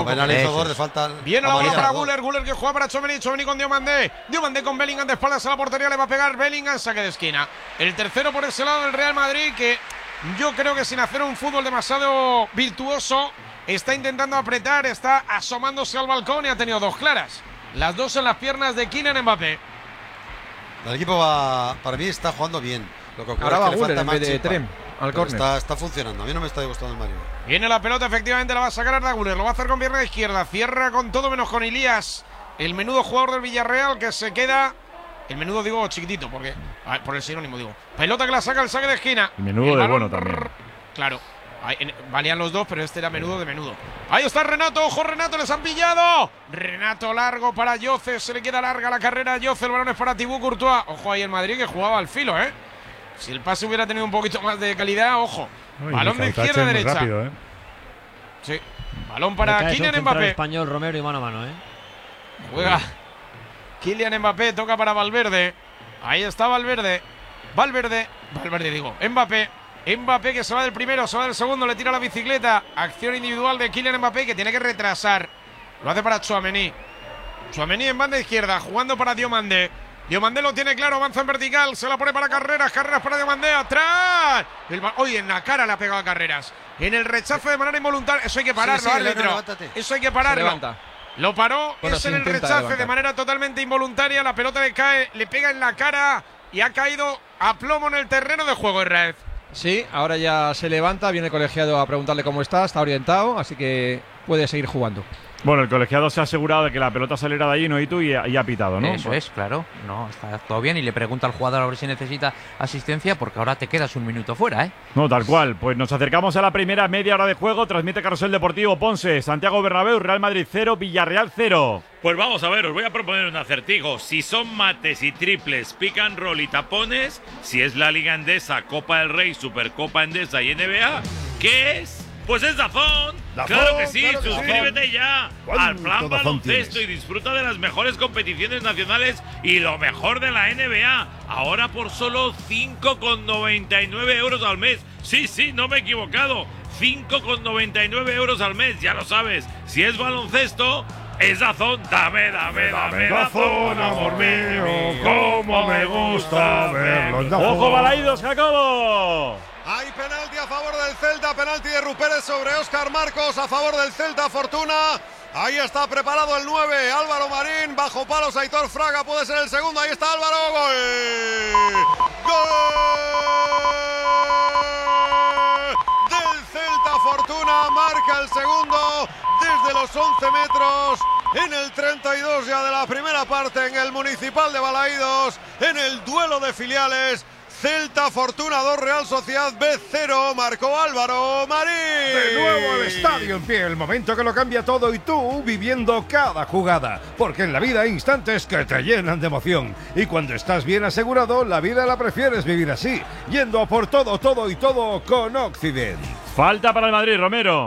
Penalizador de falta. Viene la bola para Guller que juega para Tchouaméni con Diomandé con Bellingham de espaldas a la portería, le va a pegar Bellingham, saque de esquina. El tercero por ese lado del Real Madrid, que yo creo que sin hacer un fútbol demasiado virtuoso, está intentando apretar, está asomándose al balcón y ha tenido dos claras. Las dos en las piernas de Kylian Mbappé. El equipo para mí está jugando bien. Lo que ahora va es que Guller le en falta vez de Trem al córner. Está funcionando. A mí no me está gustando el Mario. Viene la pelota, efectivamente la va a sacar Arda Güler. Lo va a hacer con pierna izquierda. Cierra con todo menos con Elías, el menudo jugador del Villarreal, que se queda. El menudo digo chiquitito, porque por el sinónimo digo. Pelota que la saca el saque de esquina. El menudo de bueno también. Claro. Valían los dos, pero este era menudo de menudo. Ahí está Renato, ojo Renato, les han pillado. Renato largo para Yoce, se le queda larga la carrera a Yoce, el balón es para Thibaut Courtois. Ojo ahí el Madrid que jugaba al filo, Si el pase hubiera tenido un poquito más de calidad, ojo. Balón de izquierda a derecha. Rápido, Sí. Balón para Kylian Mbappé. Español Romero y mano a mano, Juega Kylian Mbappé, toca para Valverde. Ahí está Valverde digo, Mbappé que se va del primero, se va del segundo, le tira la bicicleta. Acción individual de Kylian Mbappé que tiene que retrasar. Lo hace para Tchouaméni en banda izquierda, jugando para Diomandé. Diomandé lo tiene claro, avanza en vertical, se la pone para Carreras para Diomandé, atrás. Oye, en la cara le ha pegado a Carreras. En el rechazo de manera involuntaria, eso hay que pararlo, árbitro. Eso hay que pararlo. Lo paró, es en el rechazo de manera totalmente involuntaria, la pelota le cae, le pega en la cara y ha caído a plomo en el terreno de juego, Israel. Sí, ahora ya se levanta, viene el colegiado a preguntarle cómo está orientado, así que puede seguir jugando. Bueno, el colegiado se ha asegurado de que la pelota saliera de allí, no y tú, y ha pitado, ¿no? Eso es, claro. No, está todo bien y le pregunta al jugador a ver si necesita asistencia porque ahora te quedas un minuto fuera, No, tal cual. Pues nos acercamos a la primera media hora de juego. Transmite Carrusel Deportivo Ponce, Santiago Bernabéu, Real Madrid 0, Villarreal 0. Pues vamos a ver, os voy a proponer un acertijo. Si son mates y triples, pick and roll y tapones, si es la Liga Endesa, Copa del Rey, Supercopa Endesa y NBA, ¿qué es? Pues es DAZN. Claro que sí, claro que suscríbete ya al plan baloncesto y disfruta de las mejores competiciones nacionales y lo mejor de la NBA. Ahora por solo 5,99 euros al mes. Sí, no me he equivocado. 5,99 euros al mes, ya lo sabes. Si es baloncesto, es DAZN. Dame DAZN, amor mío, cómo me gusta verlo. ¡Ojo, Balaídos, Jacobo! Hay penalti a favor del Celta, penalti de Ruperes sobre Óscar Marcos, a favor del Celta, Fortuna. Ahí está preparado el 9, Álvaro Marín, bajo palos Aitor Fraga, puede ser el segundo, ahí está Álvaro, gol. ¡Gol! Del Celta, Fortuna, marca el segundo desde los 11 metros. En el 32 ya de la primera parte en el Municipal de Balaídos, en el duelo de filiales. Celta Fortuna 2, Real Sociedad B0, marcó Álvaro Marín. De nuevo el estadio en pie, el momento que lo cambia todo y tú viviendo cada jugada. Porque en la vida hay instantes que te llenan de emoción. Y cuando estás bien asegurado, la vida la prefieres vivir así, yendo a por todo con Occident. Falta para el Madrid, Romero.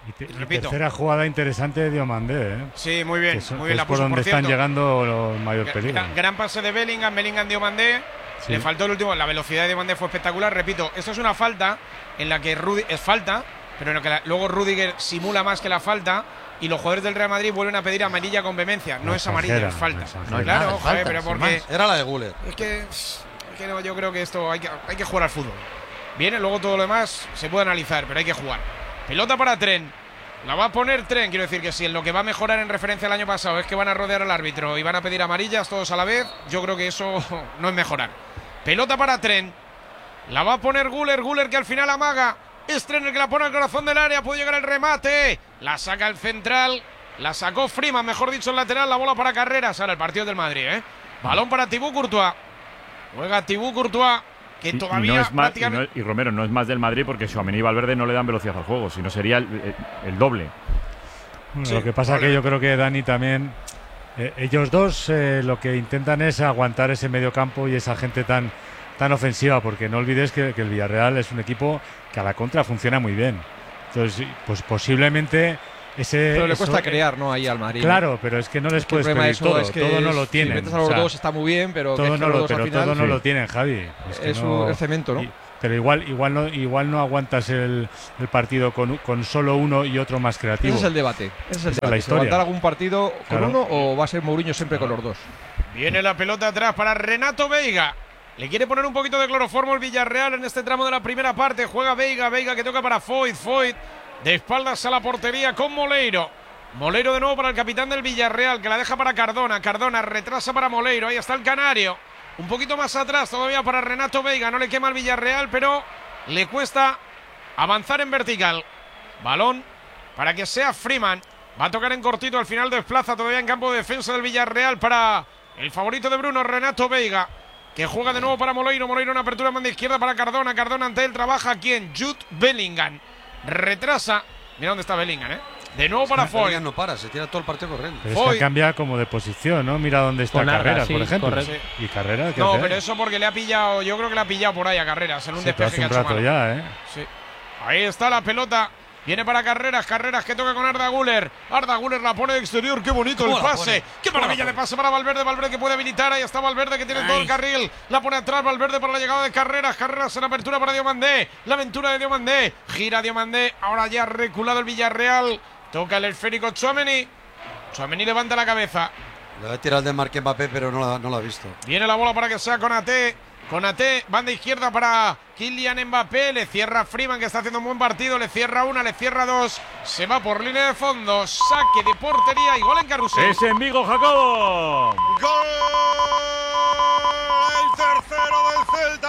Y tercera jugada interesante de Diomandé, Sí, muy bien, muy bien la puso, por donde están llegando los mayor peligro. Gran pase de Bellingham Diomandé. Sí. Le faltó el último, la velocidad de Diomandé fue espectacular. Repito, esto es una falta en la que es falta, pero en la que luego Rüdiger simula más que la falta y los jugadores del Real Madrid vuelven a pedir amarilla con vehemencia. No es amarilla, es falta. Claro, joder, pero porque era la de Güler. Es que no, yo creo que esto hay que jugar al fútbol. Viene, luego todo lo demás se puede analizar, pero hay que jugar. Pelota para Trent. La va a poner Trent, quiero decir que si en lo que va a mejorar en referencia al año pasado es que van a rodear al árbitro y van a pedir amarillas todos a la vez, yo creo que eso no es mejorar. Pelota para Trent. La va a poner Güler que al final amaga. Es Trent el que la pone al corazón del área, puede llegar el remate. La saca el central, la sacó Freeman, mejor dicho el lateral, la bola para Carreras. Ahora el partido del Madrid, Balón para Thibaut Courtois. Juega Thibaut Courtois. Que todavía no es más, y Romero no es más del Madrid porque Tchouaméni y Valverde no le dan velocidad al juego, sino sería el doble. Bueno, sí, lo que pasa es que yo creo que Dani también, ellos dos lo que intentan es aguantar ese medio campo y esa gente tan ofensiva, porque no olvides que el Villarreal es un equipo que a la contra funciona muy bien. Entonces, pues posiblemente pero le cuesta crear, ¿no? Ahí al Madrid. Claro, pero es que no les puedes pedir todo. Es que todo no lo tienen. Si metes a los dos está muy bien, pero todo no lo tienen, Javi. Es el cemento, ¿no? pero igual no aguantas el partido con solo uno y otro más creativo. Ese es el debate. Esa es la historia. ¿Aguantar algún partido con Claro. uno o va a ser Mourinho siempre con los dos? Viene la pelota atrás para Renato Veiga. Le quiere poner un poquito de cloroformo el Villarreal en este tramo de la primera parte. Juega Veiga que toca para Foyt de espaldas a la portería con Moleiro. Moleiro de nuevo para el capitán del Villarreal, que la deja para Cardona. Cardona retrasa para Moleiro. Ahí está el canario. Un poquito más atrás todavía para Renato Veiga. No le quema el Villarreal, pero le cuesta avanzar en vertical. Balón para que sea Freeman. Va a tocar en cortito, al final desplaza todavía en campo de defensa del Villarreal para el favorito de Bruno, Renato Veiga, que juega de nuevo para Moleiro. Moleiro en apertura en banda izquierda para Cardona. Cardona ante él trabaja ¿quién? Jude Bellingham. Retrasa. Mira dónde está Bellingham, De nuevo para Foyt. Bellingham no para, se tira todo el partido corriendo. Pero es que cambia como de posición, ¿no? Mira dónde está Carreras, por ejemplo. Sí. Y Carreras, ¿qué No, hace? pero eso porque le ha pillado, yo creo que le ha pillado por ahí a Carreras en un Sí, pero despeje hace que un ha hecho rato mal. ya, Sí. Ahí está la pelota. Viene para Carreras que toca con Arda Güler. Arda Güler la pone de exterior, qué bonito el pase. Qué maravilla de pase para Valverde. Valverde que puede habilitar, ahí está Valverde que tiene todo el carril. La pone atrás Valverde para la llegada de Carreras. Carreras en apertura para Diomandé. La aventura de Diomandé. Gira Diomandé. Ahora ya ha reculado el Villarreal. Toca el esférico Tchouaméni. Tchouaméni levanta la cabeza. Le va a tirar el de Marque Mbappé, pero no la ha visto. Viene la bola para que sea Konaté. Konaté, banda izquierda para Kylian Mbappé. Le cierra Freeman, que está haciendo un buen partido. Le cierra una, le cierra dos. Se va por línea de fondo. Saque de portería y gol en carrusel. Es en Vigo, Jacobo. ¡Gol! El tercero del Celta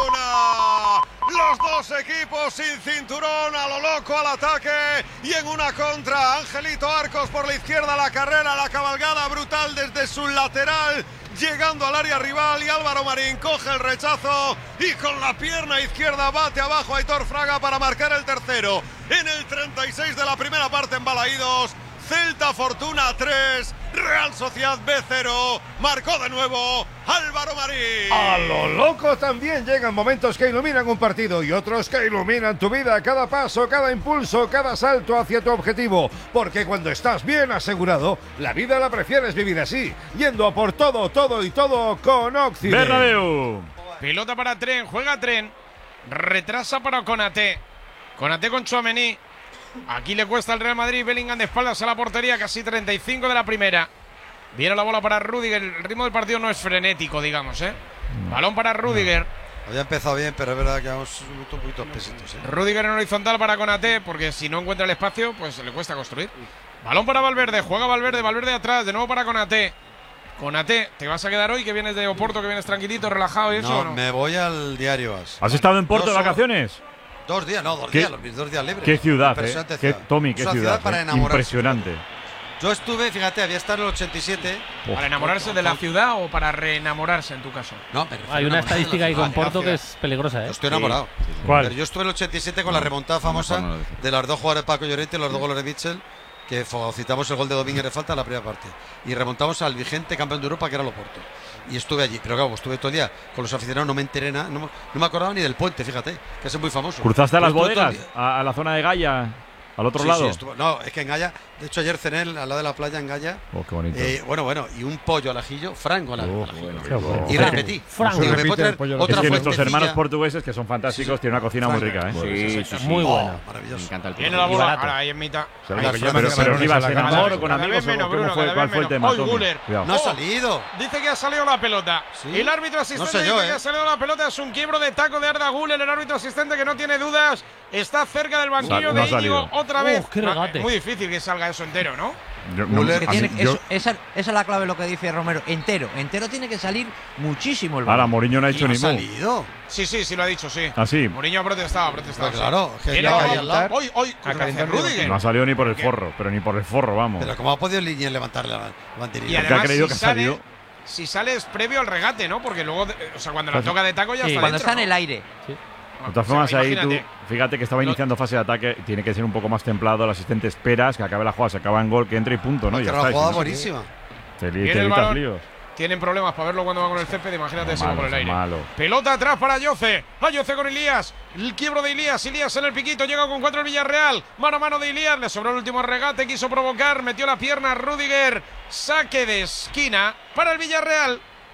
Fortuna. Los dos equipos sin cinturón, a lo loco al ataque y en una contra. Angelito Arcos por la izquierda, la carrera, la cabalgada brutal desde su lateral, llegando al área rival, y Álvaro Marín coge el rechazo y con la pierna izquierda bate abajo a Aitor Fraga para marcar el tercero. En el 36 de la primera parte en Balaídos, Celta Fortuna 3, Real Sociedad B0, marcó de nuevo Álvaro Marín. A lo loco también llegan momentos que iluminan un partido y otros que iluminan tu vida, cada paso, cada impulso, cada salto hacia tu objetivo, porque cuando estás bien asegurado, la vida la prefieres vivir así, yendo a por todo, todo y todo con Occident. Bernabéu. Pelota para Tren, juega Tren. Retrasa para Konaté. Konaté con Tchouaméni. Aquí le cuesta al Real Madrid. Bellingham de espaldas a la portería, casi 35 de la primera. Viene la bola para Rüdiger. El ritmo del partido no es frenético, digamos, Balón para Rüdiger. Había empezado bien, pero es verdad que vamos un poquito pesitos. Rüdiger en horizontal para Konaté, porque si no encuentra el espacio, pues le cuesta construir. Balón para Valverde, juega Valverde, Valverde atrás, de nuevo para Konaté. Konaté, ¿te vas a quedar hoy que vienes de Oporto, que vienes tranquilito, relajado y eso? No, ¿o no? me voy al diario As. ¿Has estado en Porto de Yo solo- vacaciones? 2 días, no, 2 ¿Qué- días, mis 2 días libres. Qué ciudad, Impresionante Qué, ciudad. Tommy, Es qué una ciudad. para enamorarse. Impresionante. Yo estuve, fíjate, había estado en el 87. ¿Para enamorarse de la ciudad o para reenamorarse en tu caso? No, me refiero Hay a una enamorarse de la estadística ahí ciudad, con Porto de que la es ciudad. peligrosa, Yo estoy enamorado. ¿Cuál? Pero yo estuve en el 87 con la remontada famosa de las 2 jugadas de Paco Llorente y los 2 goles de Mitchell, que citamos el gol de Domínguez de falta en la primera parte. Y remontamos al vigente campeón de Europa, que era el Oporto. Y estuve allí, pero claro, estuve todo el día con los aficionados, no me enteré nada, no me acordaba ni del puente, fíjate, que es muy famoso. ¿Cruzaste a las Pero estuve todo el bodegas? día. ¿A la zona de Gaia? ¿Al otro Sí, lado? sí, no, es que en Gaya, de hecho ayer cené al lado de la playa en Gaya. Oh, qué bonito. Bueno, y un pollo al ajillo, franco al ajillo. Qué bueno. Y repetí. Franco. Digo, ¿me Repite puedo traer el pollo al otra Es que nuestros fuentecilla? hermanos portugueses, que son fantásticos, tienen una cocina muy rica, Muy buena. Maravilloso. Me encanta el Viene pollo. la Y bola, barato. ahora ahí en mitad. Pero, Ahí Las está. frases pero que ibas se en la amor ganan. o con Cada amigos, vez menos, o cómo Bruno, fue, cada ¿cuál vez fue el tema? menos. Hoy Tommy? Güler. Cuidado. No ha salido. Dice que ha salido la pelota. ¿Sí? El árbitro asistente No sé yo, dice que ha salido la pelota. Es un quiebro de taco de Arda Güler. El árbitro asistente, que no tiene dudas, está cerca del banquillo No ha de Íñigo salido. otra vez. Qué regate. Muy difícil que salga eso entero, ¿no? Que tiene- esa es la clave, lo que dice Romero. Entero tiene que salir muchísimo el Ahora, balón. Mourinho no ha Y hecho no ha ni mu. salido. Sí, lo ha dicho, sí. ¿Ah, sí? Mourinho ha protestado, Pero claro, que Viene ya la hay bola. al lado. Hoy, A calentar Rüdiger. No ha salido ni por el ¿Qué? forro, pero ni por el forro, vamos. Pero ¿cómo ha podido Linier levantar la banderilla? Y Porque además, ha creído que ha salido. si sale es previo al regate, ¿no? Porque luego, o sea, cuando la toca de taco ya Sí. está Cuando dentro, está en el ¿no? aire. De todas formas, ahí tú, imagínate. fíjate que estaba iniciando fase de ataque, tiene que ser un poco más templado. El asistente esperas que acabe la jugada, se acaba en gol, que entre y punto, ¿no? Que Ya era está. una y jugada si no, buenísima. te Viene el evitas balón. líos. Tienen problemas para verlo cuando va con el césped, imagínate si va Malo, por el aire. malo. Pelota atrás para Ayoce. Ayoce con Elías. El quiebro de Elías. Elías en el piquito. Llega con 4 el Villarreal. Mano a mano de Elías. Le sobró el último regate. Quiso provocar. Metió la pierna Rüdiger. Saque de esquina para el Villarreal.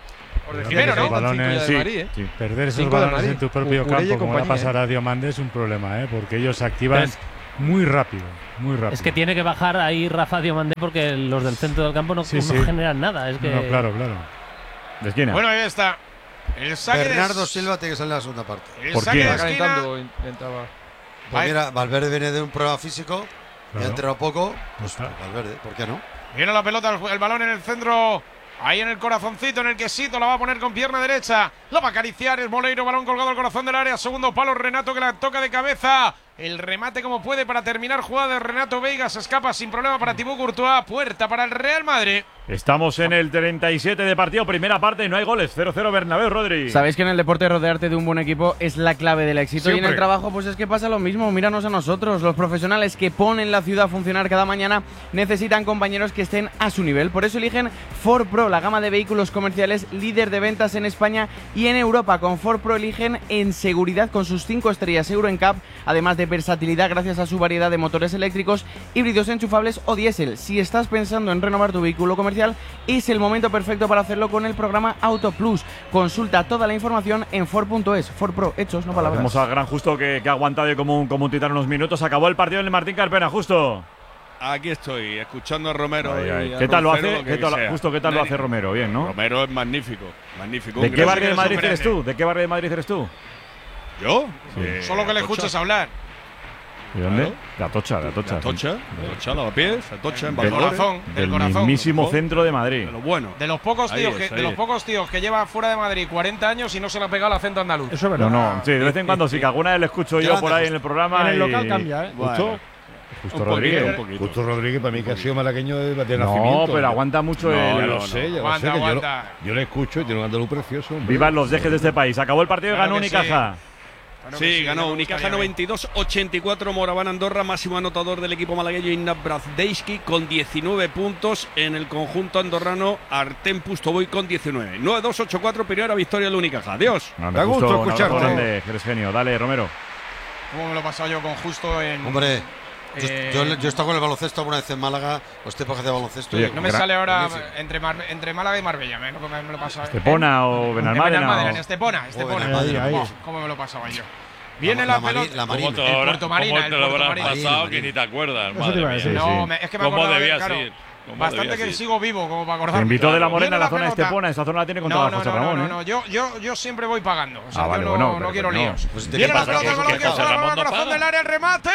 Primero, ¿no? Balones, sí. Perder esos 5 de balones Madrid. en tu propio Urella y campo, como le compañía, pasará a Diomande, es un problema, porque ellos se activan muy rápido, muy rápido. Es que tiene que bajar ahí Rafa Diomande porque los del centro del campo no generan nada. Es que... No, claro. De esquina. Bueno, ahí está. El saque Bernardo Silva tiene que salir en la segunda parte. El saque de esquina. Calentando, intentaba. Pues mira, Valverde viene de un problema físico, Claro. ha entrenado poco, pues Valverde, ¿por qué no? Viene la pelota, el balón en el centro. Ahí en el corazoncito, en el quesito, la va a poner con pierna derecha. La va a acariciar, es Moleiro, balón colgado al corazón del área. Segundo palo, Renato que la toca de cabeza. El remate como puede para terminar jugada de Renato Veiga. Se escapa sin problema para Thibaut Courtois. Puerta para el Real Madrid. Estamos en el 37 de partido, primera parte, no hay goles. 0-0 Bernabéu, Rodri. Sabéis que en el deporte rodearte de un buen equipo es la clave del éxito. Siempre. Y en el trabajo pues es que pasa lo mismo. Míranos a nosotros, los profesionales que ponen la ciudad a funcionar cada mañana necesitan compañeros que estén a su nivel. Por eso eligen Ford Pro, la gama de vehículos comerciales líder de ventas en España y en Europa. Con Ford Pro eligen en seguridad con sus 5 estrellas Euro NCAP, además de versatilidad gracias a su variedad de motores eléctricos, híbridos enchufables o diésel. Si estás pensando en renovar tu vehículo comercial, es el momento perfecto para hacerlo con el programa Auto Plus. Consulta toda la información en Ford.es. Ford Pro, hechos, no palabras. Vamos al gran Justo que ha aguantado como un titán unos minutos. Acabó el partido en el Martín Carpena, Justo. Aquí estoy, escuchando a Romero. ¿Qué tal lo hace? Justo, ¿qué tal lo hace Romero? Bien, ¿no? Romero es magnífico, magnífico. ¿De qué barrio de Madrid eres tú? ¿De qué barrio de Madrid eres tú? ¿Yo? Solo que le escuches hablar. ¿De dónde? De Atocha, de Atocha. Atocha, Lavapiés, Atocha, en Del Valladolid. corazón, Del mismísimo centro de Madrid. De lo bueno. De los pocos tíos que lleva fuera de Madrid 40 años y no se le ha pegado el acento andaluz. Eso es verdad. No, sí, de vez en cuando sí, que alguna vez le escucho yo por ahí en el programa. En el local cambia, ¿eh? Justo Rodríguez. Justo Rodríguez, para mí que ha sido malagueño de nacimiento. No, pero aguanta mucho Ya el. lo sé, ya lo sé. Yo le escucho y tiene un andaluz precioso. hombre. Vivan los dejes de este país. Acabó el partido y Claro ganó que Unicaja. Sí, ganó Unicaja 92-84, Moraván Andorra, máximo anotador del equipo malagueño Ignat Brazdeiski con 19 puntos. En el conjunto andorrano, Artem Pustovoy con 19. 9-2-8-4, primera victoria del Unicaja. Adiós. Da gusto escucharte. Grande, eres genio. Dale, Romero. ¿Cómo me lo he pasado yo con Justo en. Hombre, yo he estado con el baloncesto alguna vez en Málaga, o este de baloncesto. Oye, No me sale ahora entre Málaga y Marbella. Me lo he pasado. Estepona o Benalmádena. En Estepona. ¿Cómo me lo pasaba yo? Viene la pelota. La ¿Cómo Marina. te lo habrás Marina. pasado que ni te acuerdas? Madre mía. No, es que me ¿Cómo acordaba, debías claro, ir? ¿Cómo bastante debías que ir? sigo vivo como para Te acordarme. invitó de la Morena en la Viene zona de pelota. Estepona. Esa zona la tiene controlada José Ramón. No, yo siempre voy pagando. O sea, vale, yo bueno, no quiero pero líos. Pues te Viene la pasa pelota que con José el Ramón no corazón paga. del área, el remate.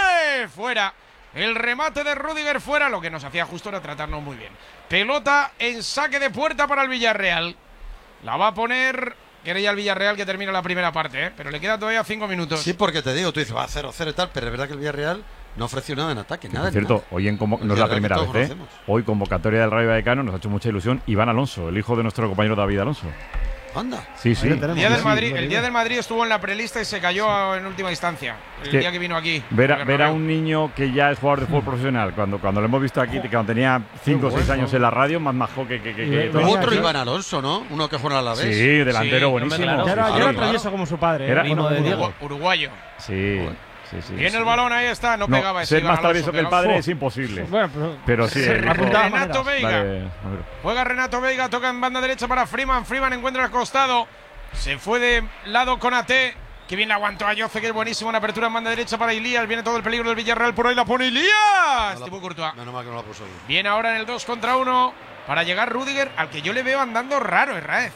Fuera. El remate de Rüdiger fuera. Lo que nos hacía Justo era tratarnos muy bien. Pelota en saque de puerta para el Villarreal. La va a poner. Quería el Villarreal que termina la primera parte, pero le queda todavía 5 minutos. Sí, porque te digo, tú dices, va 0-0 y tal, pero es verdad que el Villarreal no ofreció nada en ataque, nada. Por cierto, hoy no es la primera vez, conocemos. Hoy convocatoria del Rayo Vallecano nos ha hecho mucha ilusión. Iván Alonso, el hijo de nuestro compañero David Alonso. Anda. Sí, sí. El día del Madrid estuvo en la prelista y se cayó en última instancia. El día que vino aquí. Ver a un niño que ya es jugador de fútbol profesional, cuando lo hemos visto aquí, cuando tenía 5 o 6 años en la radio, más majo que Hubo otro Iván Alonso, ¿no? Uno que juega a la vez. Sí, delantero buenísimo. Claro. Era travieso como su padre. Era uno de Diego. Uruguayo. Sí. Viene el balón, ahí está, no pegaba ese. Ser más Iván Alonso, travieso que el padre es imposible. Bueno, pero sí. Renato Veiga. Vale, Juega Renato Veiga, toca en banda derecha para Freeman. Freeman encuentra el costado. Se fue de lado con AT. Que bien la aguantó a Yoce, que es buenísimo. Una apertura en banda derecha para Ilías. Viene todo el peligro del Villarreal. Por ahí la pone Ilías. Thibaut Courtois. Menos mal que no la puso bien. Viene ahora en el 2 contra 1 para llegar Rüdiger, al que yo le veo andando raro, Raez.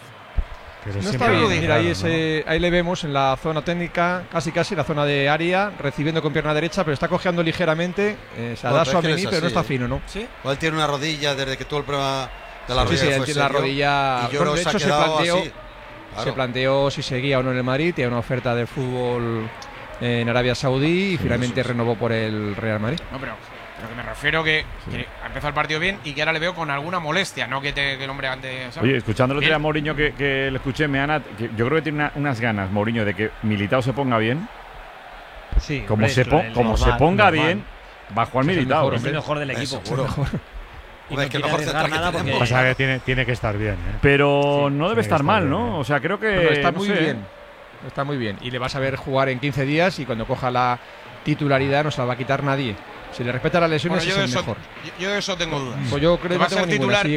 No está bien. Mira, ahí le vemos en la zona técnica, casi la zona de área, recibiendo con pierna derecha, pero está cojeando ligeramente. Se da su pero no está fino, ¿no? Sí. Él tiene una rodilla desde que tuvo el problema de la rodilla. Sí, él tiene la rodilla. Y yo De hecho, se planteó. Se planteó si seguía o no en el Madrid, tenía una oferta del fútbol en Arabia Saudí y finalmente renovó por el Real Madrid. No, pero que me refiero que ha empezado el partido bien y que ahora le veo con alguna molestia, no que el hombre antes. ¿sabes? Oye, escuchándolo a Mourinho que le escuché, yo creo que tiene unas ganas, Mourinho, de que Militao se ponga bien. Sí, como se ponga bien, va a jugar Militao. Es el mejor del equipo. Y es que mejor nada porque Pasa que tiene que estar bien. Pero no debe estar mal, ¿no? Bien. O sea, creo que. Bueno, está muy bien. Está muy bien. Y le vas a ver jugar en 15 días y cuando coja la titularidad no se la va a quitar nadie. Si le respeta las lesiones, es el mejor. Yo de eso tengo dudas. Pues yo creo que va a ser titular,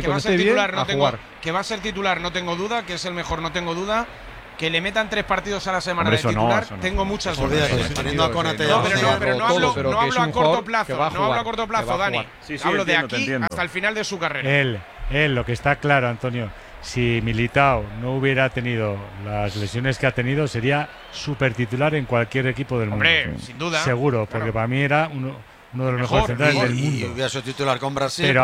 no tengo duda, que es el mejor, no tengo duda. Que le metan 3 partidos a la semana de titular, tengo muchas dudas. Teniendo a Konate pero no hablo a corto plazo, Dani. Hablo de aquí hasta el final de su carrera. Él, lo que está claro, Antonio, si Militao no hubiera tenido las lesiones que ha tenido, sería súper titular en cualquier equipo del mundo. Hombre, sin duda. Seguro, porque para mí era uno de los mejores centrales del mundo. Y hubiera sido titular con Brasil. Pero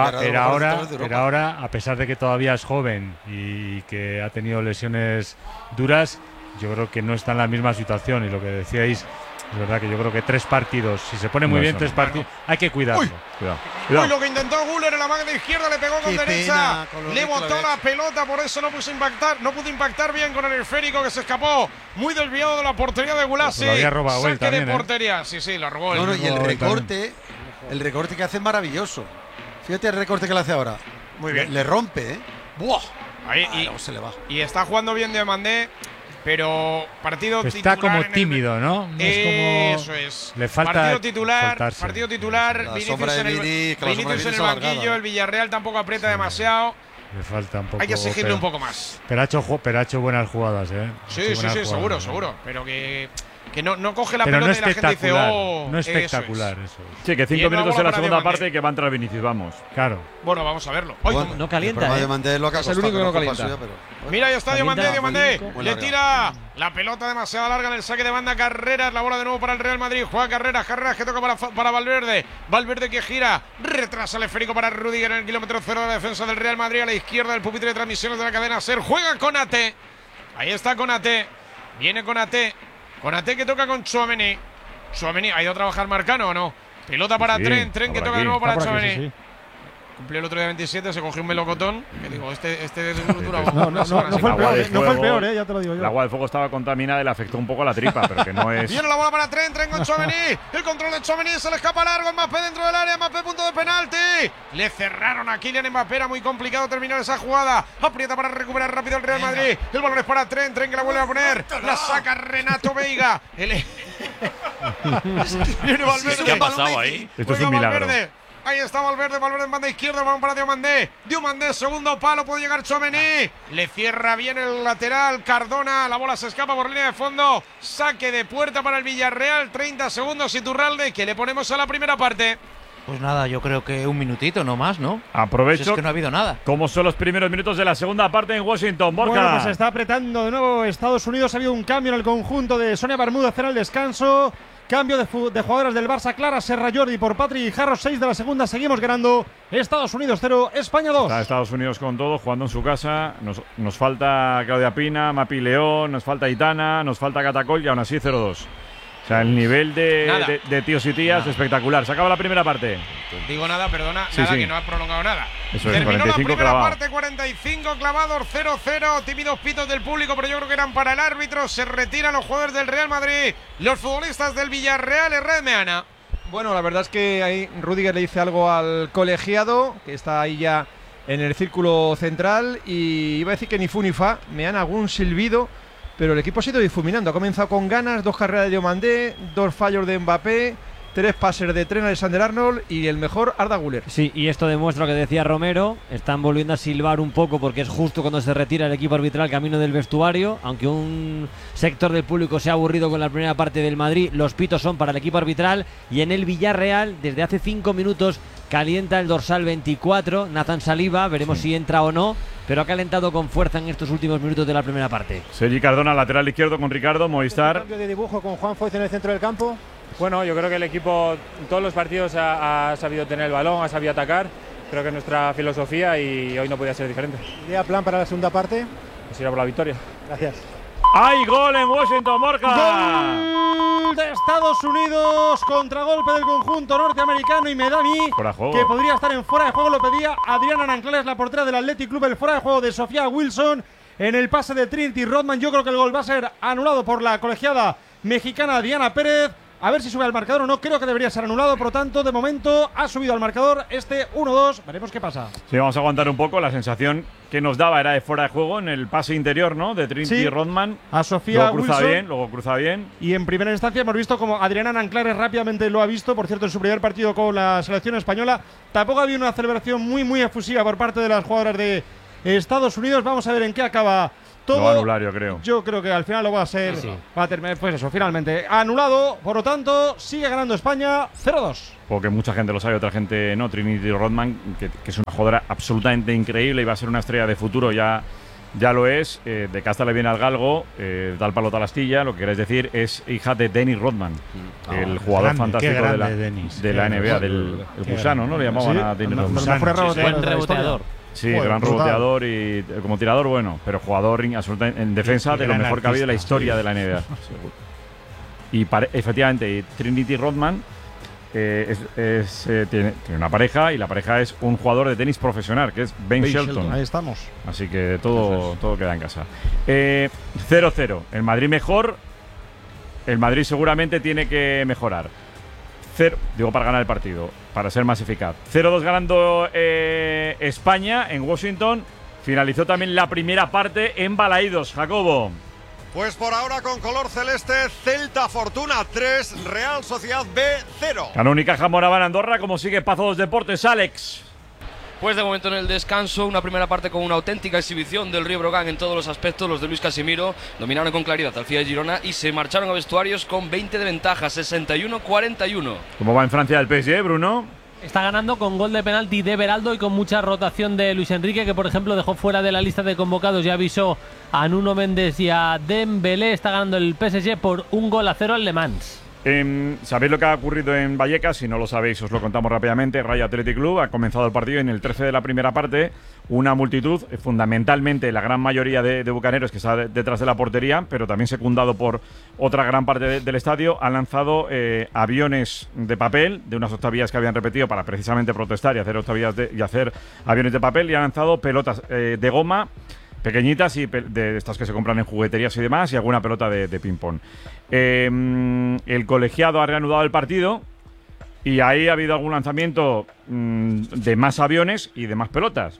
ahora, a pesar de que todavía es joven y que ha tenido lesiones duras, yo creo que no está en la misma situación. Y lo que decíais, es verdad que yo creo que 3 partidos, si se pone muy bien 3 partidos, hay que cuidarlo. Cuidado. Uy, lo que intentó Guller en la mano de izquierda, le pegó con derecha, le botó la pelota, por eso no pudo impactar bien con el esférico, que se escapó muy desviado de la portería de Gulasi. Lo había robado él también, de portería, sí, lo robó él. Y el recorte que hace es maravilloso. Fíjate el recorte que le hace ahora. Muy bien. Le rompe, ¡buah! Ahí, se le va. Y está jugando bien Diomandé. Pero partido está titular. Está como tímido, ¿no? Eso es. Le falta partido titular. Vinicius en el banquillo. El Villarreal tampoco aprieta demasiado. Le falta un poco. Hay que exigirle un poco más. Pero ha hecho buenas jugadas, ¿eh? Sí, seguro. Pero que no coge la pelota y la gente dice, no espectacular, eso es. Sí, que 5 minutos en la segunda parte y que va a entrar Vinicius, vamos. Claro. Bueno, vamos a verlo. No calienta. Es el único que no calienta. Mira, ahí está Diomandé. Le tira la pelota demasiado larga en el saque de banda. Carreras, la bola de nuevo para el Real Madrid. Juega Carreras que toca para Valverde. Valverde que gira, retrasa el esférico para Rüdiger en el kilómetro 0 de la defensa del Real Madrid. A la izquierda del pupitre de transmisiones de la cadena SER. Juega Konate. Ahí está Konate. Viene Konate. Konate que toca con Tchouaméni. Tchouaméni, ¿ha ido a trabajar Marcano o no? Pelota para Tren que toca de nuevo para Tchouaméni. Cumplió el otro día 27, se cogió un melocotón. Que digo, este dura. No fue el peor, ya te lo digo yo. El agua del fuego estaba contaminada y le afectó un poco a la tripa, pero que no es. Viene la bola para Tren con Tchouaméni. El control de Tchouaméni, se le escapa largo. Mbappé dentro del área, Mbappé punto de penalti. Le cerraron a Kylian Mbappé, era muy complicado terminar esa jugada. Aprieta para recuperar rápido el Real Madrid. El balón es para Tren que la vuelve a poner. La saca Renato Veiga. Viene Valverde. ¿Qué ha pasado ahí? Esto es un milagro. Ahí está Valverde en banda izquierda, vamos para Diomandé, segundo palo, puede llegar Tchouaméni, le cierra bien el lateral, Cardona, la bola se escapa por línea de fondo, saque de puerta para el Villarreal, 30 segundos Iturralde, que le ponemos a la primera parte. Pues nada, yo creo que un minutito, no más, ¿no? Aprovecho. Pues es que no ha habido nada. ¿Cómo son los primeros minutos de la segunda parte en Washington, Borja? Bueno, pues se está apretando de nuevo Estados Unidos, ha habido un cambio en el conjunto de Sonia Bermúdez en el descanso. Cambio de jugadoras del Barça, Clara Serra Jordi por Patrick Jarros, 6 de la segunda, seguimos ganando. Estados Unidos 0, España 2. Está Estados Unidos con todo, jugando en su casa. Nos falta Claudia Pina, Mapi León, nos falta Itana, nos falta Catacol y aún así 0-2. O sea, el nivel de tíos y tías espectacular. Se acaba la primera parte. Digo nada, perdona, sí. Que no ha prolongado nada. Eso es, terminó 45 la primera clavado. parte, 45 clavados, 0-0. Tímidos pitos del público, pero yo creo que eran para el árbitro. Se retiran los jugadores del Real Madrid. Los futbolistas del Villarreal, Redmeana. Bueno, la verdad es que ahí Rüdiger le dice algo al colegiado, que está ahí ya en el círculo central. Y iba a decir que ni fu ni fa, me han algún silbido. Pero el equipo ha ido difuminando, ha comenzado con ganas, 2 carreras de Diomandé, 2 fallos de Mbappé, 3 pases de Tren Alexander Arnold y el mejor Arda Güler. Sí, y esto demuestra lo que decía Romero, están volviendo a silbar un poco porque es justo cuando se retira el equipo arbitral camino del vestuario, aunque un sector del público se ha aburrido con la primera parte del Madrid, los pitos son para el equipo arbitral y en el Villarreal desde hace 5 minutos calienta el dorsal 24, Nathan Saliba, veremos si entra o no, pero ha calentado con fuerza en estos últimos minutos de la primera parte. Sergi Cardona, lateral izquierdo con Ricardo, Movistar. Cambio de dibujo con Juan Foyt en el centro del campo. Bueno, yo creo que el equipo en todos los partidos ha sabido tener el balón, ha sabido atacar. Creo que es nuestra filosofía y hoy no podía ser diferente. ¿Idea plan para la segunda parte? Pues ir a por la victoria. Gracias. ¡Hay gol en Washington, Borja! ¡Gol de Estados Unidos! Contragolpe del conjunto norteamericano y me da a mí que podría estar en fuera de juego. Lo pedía Adriana Nanclares, la portera del Athletic Club. El fuera de juego de Sofía Wilson en el pase de Trinity Rodman. Yo creo que el gol va a ser anulado por la colegiada mexicana Diana Pérez. A ver si sube al marcador o no. Creo que debería ser anulado. Por lo tanto, de momento ha subido al marcador este 1-2. Veremos qué pasa. Sí, vamos a aguantar un poco. La sensación que nos daba era de fuera de juego en el pase interior, ¿no? De Trinity Rodman. A Sofía luego cruza bien. Y en primera instancia hemos visto como Adriana Nanclares rápidamente lo ha visto. Por cierto, en su primer partido con la selección española. Tampoco había una celebración muy efusiva por parte de las jugadoras de Estados Unidos. Vamos a ver en qué acaba todo. Lo va a anular, yo creo. Yo creo que al final lo va a ser. Sí. Va a terminar, pues eso, finalmente anulado. Por lo tanto, sigue ganando España 0-2. Porque mucha gente lo sabe, otra gente no. Trinity Rodman, que es una jugadora absolutamente increíble y va a ser una estrella de futuro, ya lo es. De casta le viene al galgo, da el palo a la astilla. Lo que queréis decir es hija de Dennis Rodman, el jugador fantástico de la NBA, del gusano, ¿no? Le llamaban a Dennis Rodman. Buen reboteador. Sí, gran reboteador y como tirador bueno, pero jugador en defensa de lo mejor que ha habido en la historia de la NBA. Y efectivamente, Trinity Rodman tiene una pareja, y la pareja es un jugador de tenis profesional, que es Ben Shelton. Ahí estamos. Así que todo queda en casa. 0-0. El Madrid mejor. El Madrid seguramente tiene que mejorar. Para ganar el partido, para ser más eficaz. 0-2 ganando España en Washington. Finalizó también la primera parte en Balaídos, Jacobo. Pues por ahora con color celeste, Celta Fortuna 3, Real Sociedad B 0. Ganó Unicaja Moraván Andorra. ¿Cómo sigue Pazo dos Deportes, Alex? Pues de momento en el descanso, una primera parte con una auténtica exhibición del Río Brogan en todos los aspectos. Los de Luis Casimiro dominaron con claridad al FIA de Girona y se marcharon a vestuarios con 20 de ventaja, 61-41. ¿Cómo va en Francia el PSG, Bruno? Está ganando con gol de penalti de Beraldo y con mucha rotación de Luis Enrique, que por ejemplo dejó fuera de la lista de convocados y avisó a Nuno Méndez y a Dembélé. Está ganando el PSG por 1-0 al Le Mans. ¿Sabéis lo que ha ocurrido en Vallecas? Si no lo sabéis, os lo contamos rápidamente. Rayo Athletic Club ha comenzado el partido en el 13 de la primera parte. Una multitud, fundamentalmente la gran mayoría de bucaneros que está detrás de la portería, pero también secundado por otra gran parte del estadio, han lanzado aviones de papel de unas octavillas que habían repetido para precisamente protestar y hacer octavillas y hacer aviones de papel, y han lanzado pelotas de goma pequeñitas y de estas que se compran en jugueterías y demás, y alguna pelota de ping-pong. El colegiado ha reanudado el partido y ahí ha habido algún lanzamiento de más aviones y de más pelotas.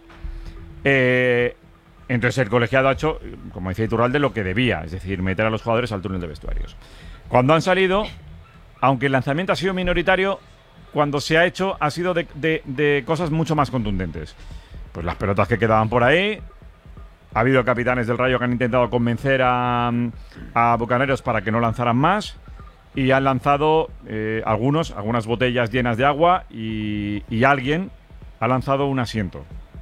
Entonces el colegiado ha hecho, como decía Iturralde, lo que debía, es decir, meter a los jugadores al túnel de vestuarios. Cuando han salido, aunque el lanzamiento ha sido minoritario, cuando se ha hecho ha sido de cosas mucho más contundentes. Pues las pelotas que quedaban por ahí. Ha habido capitanes del Rayo que han intentado convencer a bucaneros para que no lanzaran más, y han lanzado algunas botellas llenas de agua, y alguien ha lanzado un asiento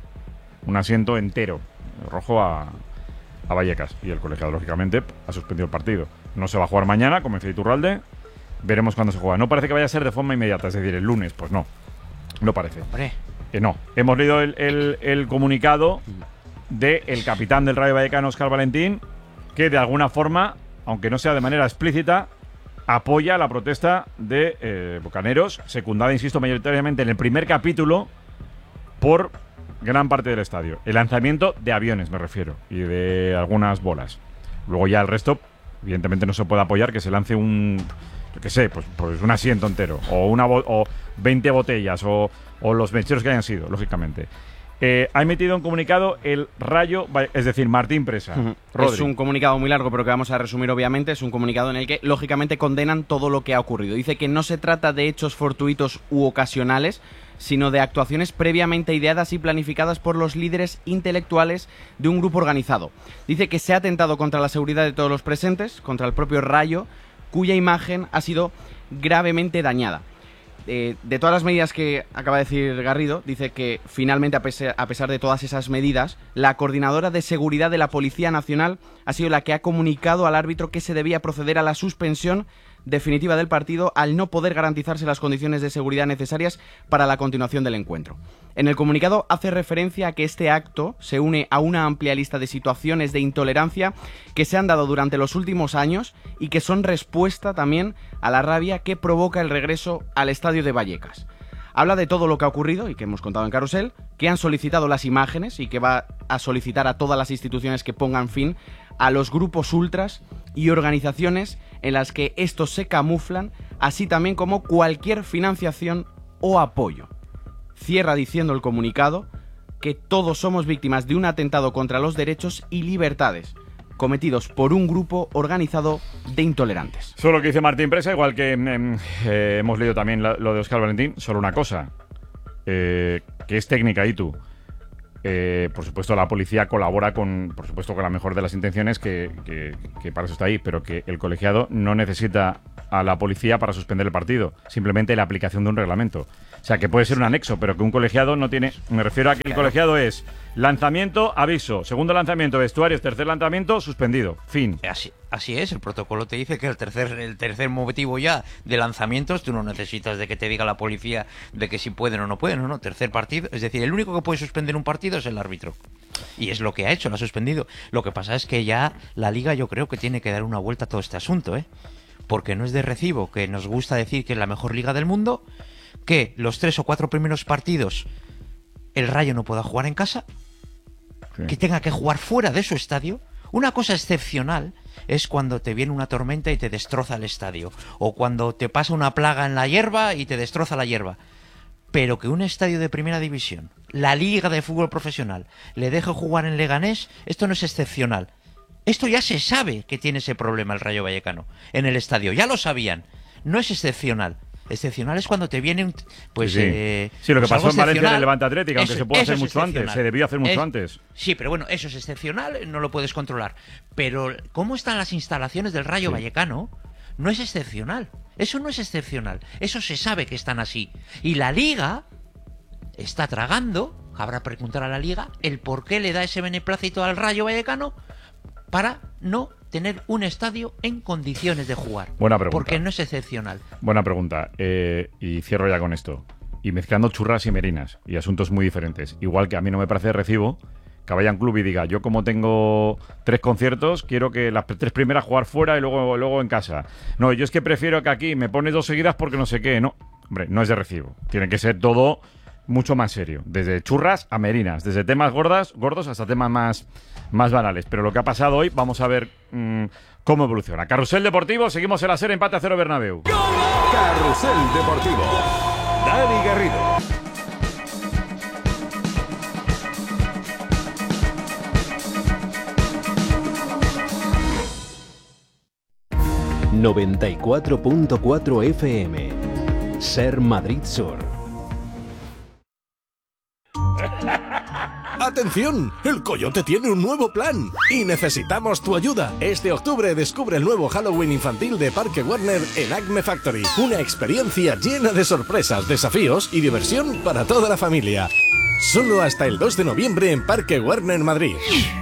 entero rojo a Vallecas, y el colegiado lógicamente ha suspendido el partido. No se va a jugar mañana, como decía Iturralde, veremos cuándo se juega. No parece que vaya a ser de forma inmediata, es decir, el lunes, pues no parece. No, hemos leído el comunicado del capitán del Rayo Vallecano, Óscar Valentín, que de alguna forma, aunque no sea de manera explícita, apoya la protesta de bucaneros, secundada, insisto, mayoritariamente en el primer capítulo por gran parte del estadio. El lanzamiento de aviones, me refiero, y de algunas bolas. Luego ya el resto, evidentemente no se puede apoyar que se lance un asiento entero, o 20 botellas, o los mecheros que hayan sido, lógicamente. Ha emitido un comunicado el Rayo, es decir, Martín Presa. Es un comunicado muy largo, pero que vamos a resumir obviamente. Es un comunicado en el que, lógicamente, condenan todo lo que ha ocurrido. Dice que no se trata de hechos fortuitos u ocasionales, sino de actuaciones previamente ideadas y planificadas por los líderes intelectuales de un grupo organizado. Dice que se ha atentado contra la seguridad de todos los presentes, contra el propio Rayo, cuya imagen ha sido gravemente dañada. De todas las medidas que acaba de decir Garrido, dice que finalmente, a pesar de todas esas medidas, la coordinadora de seguridad de la Policía Nacional ha sido la que ha comunicado al árbitro que se debía proceder a la suspensión definitiva del partido al no poder garantizarse las condiciones de seguridad necesarias para la continuación del encuentro. En el comunicado hace referencia a que este acto se une a una amplia lista de situaciones de intolerancia que se han dado durante los últimos años y que son respuesta también a la rabia que provoca el regreso al estadio de Vallecas. Habla de todo lo que ha ocurrido y que hemos contado en Carrusel, que han solicitado las imágenes y que va a solicitar a todas las instituciones que pongan fin a los grupos ultras y organizaciones en las que estos se camuflan, así también como cualquier financiación o apoyo. Cierra diciendo el comunicado que todos somos víctimas de un atentado contra los derechos y libertades cometidos por un grupo organizado de intolerantes. Solo que dice Martín Presa, igual que hemos leído también lo de Óscar Valentín, solo una cosa, que es técnica, y tú. Por supuesto, la policía colabora con la mejor de las intenciones, que para eso está ahí, pero que el colegiado no necesita a la policía para suspender el partido, simplemente la aplicación de un reglamento. O sea, que puede ser un anexo, pero que un colegiado no tiene... Me refiero a que el colegiado es lanzamiento, aviso, segundo lanzamiento, vestuarios, tercer lanzamiento, suspendido, fin. Así es, el protocolo te dice que el tercer motivo ya de lanzamientos, tú no necesitas de que te diga la policía de que si pueden o no pueden, no, tercer partido, es decir, el único que puede suspender un partido es el árbitro. Y es lo que ha hecho, lo ha suspendido. Lo que pasa es que ya la Liga yo creo que tiene que dar una vuelta a todo este asunto, porque no es de recibo que nos gusta decir que es la mejor liga del mundo, que los 3 o 4 primeros partidos el Rayo no pueda jugar en casa, que tenga que jugar fuera de su estadio. Una cosa excepcional es cuando te viene una tormenta y te destroza el estadio, o cuando te pasa una plaga en la hierba y te destroza la hierba. Pero que un estadio de primera división, la Liga de Fútbol Profesional, le deje jugar en Leganés, esto no es excepcional. Esto ya se sabe que tiene ese problema el Rayo Vallecano en el estadio, ya lo sabían. No es excepcional. Excepcional es cuando te viene un... Pues, sí, lo que pasó en Valencia en el Levante Atlético, aunque se pudo hacer mucho antes, se debió hacer mucho antes. Sí, pero bueno, eso es excepcional, no lo puedes controlar. Pero cómo están las instalaciones del Rayo Vallecano no es excepcional. Eso no es excepcional. Eso se sabe que están así. Y la Liga está tragando, habrá que preguntar a la Liga, el por qué le da ese beneplácito al Rayo Vallecano para no tener un estadio en condiciones de jugar. Buena pregunta. Porque no es excepcional. Buena pregunta. Y cierro ya con esto. Y mezclando churras y merinas y asuntos muy diferentes. Igual que a mí no me parece de recibo que vaya a un club y diga, yo como tengo 3 conciertos, quiero que las 3 primeras jugar fuera y luego en casa. No, yo es que prefiero que aquí me pones 2 seguidas porque no sé qué. No, hombre, no es de recibo. Tiene que ser todo mucho más serio. Desde churras a merinas. Desde temas gordos hasta temas más banales. Pero lo que ha pasado hoy, vamos a ver cómo evoluciona. Carrusel Deportivo, seguimos en la serie, empate a 0 Bernabéu. Carrusel Deportivo. Dani Garrido. ...94.4 FM... Ser Madrid Sur. ¡Atención! ¡El Coyote tiene un nuevo plan! ¡Y necesitamos tu ayuda! Este octubre descubre el nuevo Halloween infantil de Parque Warner en Acme Factory. Una experiencia llena de sorpresas, desafíos y diversión para toda la familia. Solo hasta el 2 de noviembre en Parque Warner Madrid.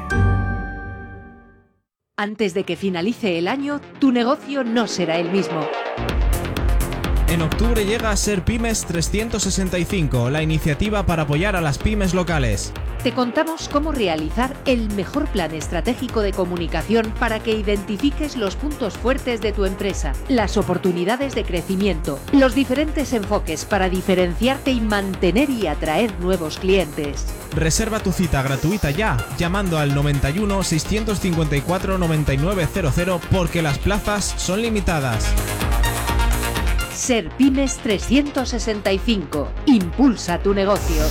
Antes de que finalice el año, tu negocio no será el mismo. En octubre llega Ser Pymes 365, la iniciativa para apoyar a las pymes locales. Te contamos cómo realizar el mejor plan estratégico de comunicación para que identifiques los puntos fuertes de tu empresa, las oportunidades de crecimiento, los diferentes enfoques para diferenciarte y mantener y atraer nuevos clientes. Reserva tu cita gratuita ya, llamando al 91 654 9900 porque las plazas son limitadas. Ser Pymes 365. Impulsa tu negocio.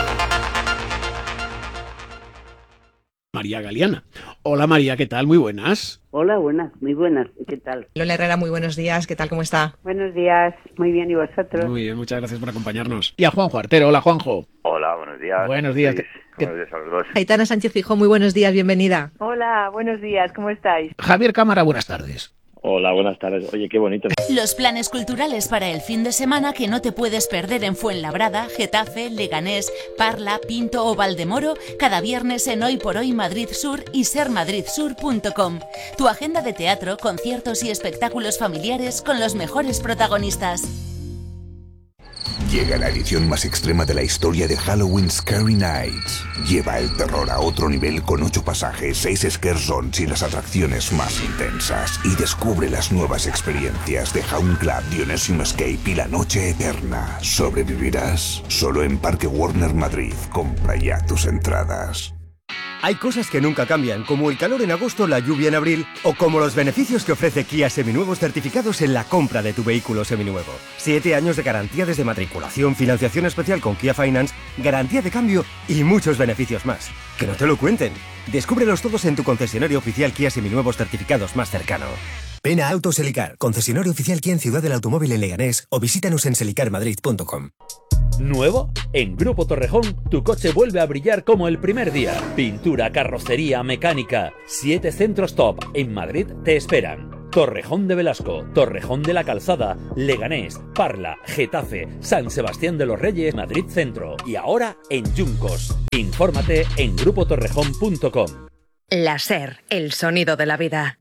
María Galeana. Hola María, ¿qué tal? Muy buenas. Hola, buenas, muy buenas. ¿Qué tal? Lola Herrera, muy buenos días. ¿Qué tal? ¿Cómo está? Buenos días. Muy bien, ¿y vosotros? Muy bien, muchas gracias por acompañarnos. Y a Juanjo Artero. Hola, Juanjo. Hola, buenos días. Buenos días. Buenos días a los dos. Aitana Sánchez Fijó, muy buenos días. Bienvenida. Hola, buenos días. ¿Cómo estáis? Javier Cámara, buenas tardes. Hola, buenas tardes. Oye, qué bonito. Los planes culturales para el fin de semana que no te puedes perder en Fuenlabrada, Getafe, Leganés, Parla, Pinto o Valdemoro, cada viernes en Hoy por Hoy Madrid Sur y sermadridsur.com. Tu agenda de teatro, conciertos y espectáculos familiares con los mejores protagonistas. Llega la edición más extrema de la historia de Halloween Scary Nights. Lleva el terror a otro nivel con 8 pasajes, 6 scare zones y las atracciones más intensas. Y descubre las nuevas experiencias de Hound Club, Dionysium Escape y La Noche Eterna. ¿Sobrevivirás? Solo en Parque Warner Madrid. Compra ya tus entradas. Hay cosas que nunca cambian, como el calor en agosto, la lluvia en abril, o como los beneficios que ofrece Kia Seminuevos certificados en la compra de tu vehículo seminuevo. 7 años de garantía desde matriculación, financiación especial con Kia Finance, garantía de cambio y muchos beneficios más. Que no te lo cuenten. Descúbrelos todos en tu concesionario oficial Kia Seminuevos certificados más cercano. Ven a Autos Selicar, concesionario oficial Kia en Ciudad del Automóvil en Leganés, o visítanos en selicarmadrid.com. ¿Nuevo? En Grupo Torrejón, tu coche vuelve a brillar como el primer día. Pintura, carrocería, mecánica. 7 centros top en Madrid te esperan. Torrejón de Velasco, Torrejón de la Calzada, Leganés, Parla, Getafe, San Sebastián de los Reyes, Madrid Centro y ahora en Yuncos. Infórmate en grupotorrejón.com. La SER, el sonido de la vida.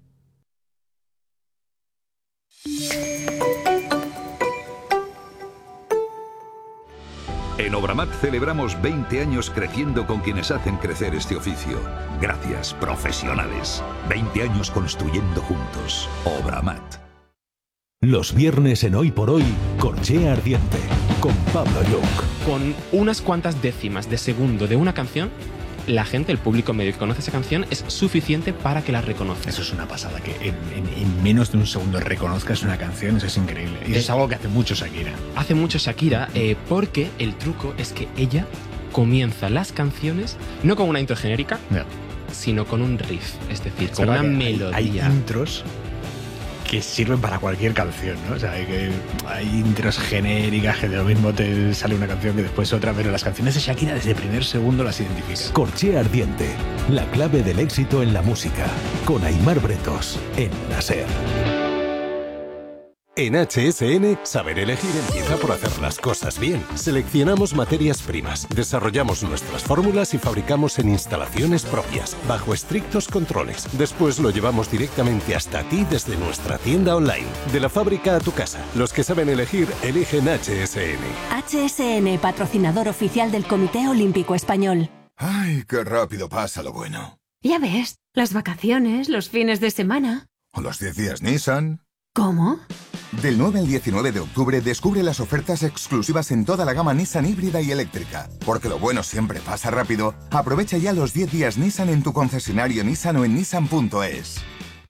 En Obramat celebramos 20 años creciendo con quienes hacen crecer este oficio. Gracias, profesionales. 20 años construyendo juntos. Obramat. Los viernes en Hoy por Hoy, Corchea Ardiente, con Pablo Young. Con unas cuantas décimas de segundo de una canción, la gente, el público medio que conoce esa canción, es suficiente para que la reconozca. Eso es una pasada, que en menos de un segundo reconozcas una canción, eso es increíble. Y eso es algo que hace mucho Shakira. Hace mucho Shakira, porque el truco es que ella comienza las canciones no con una intro genérica, sino con un riff, es decir, con una melodía. Hay intros que sirven para cualquier canción, ¿no? O sea, hay intros genéricas que de lo mismo te sale una canción que después otra, pero las canciones de Shakira desde el primer segundo las identificas. Corchea Ardiente, la clave del éxito en la música, con Aimar Bretos, en la SER. En HSN, saber elegir empieza por hacer las cosas bien. Seleccionamos materias primas, desarrollamos nuestras fórmulas y fabricamos en instalaciones propias, bajo estrictos controles. Después lo llevamos directamente hasta ti desde nuestra tienda online. De la fábrica a tu casa, los que saben elegir, eligen HSN. HSN, patrocinador oficial del Comité Olímpico Español. Ay, qué rápido pasa lo bueno. Ya ves, las vacaciones, los fines de semana. O los 10 días Nissan. ¿Cómo? Del 9 al 19 de octubre descubre las ofertas exclusivas en toda la gama Nissan híbrida y eléctrica. Porque lo bueno siempre pasa rápido. Aprovecha ya los 10 días Nissan en tu concesionario Nissan o en nissan.es.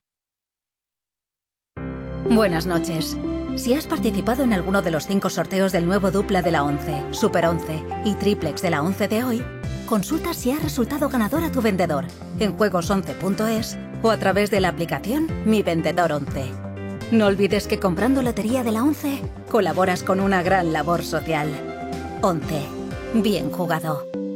Buenas noches. Si has participado en alguno de los 5 sorteos del nuevo dupla de la 11, Super 11 y triplex de la 11 de hoy, consulta si has resultado ganador a tu vendedor en juegos11.es o a través de la aplicación Mi Vendedor 11. No olvides que comprando Lotería de la 11 colaboras con una gran labor social. 11. Bien jugado.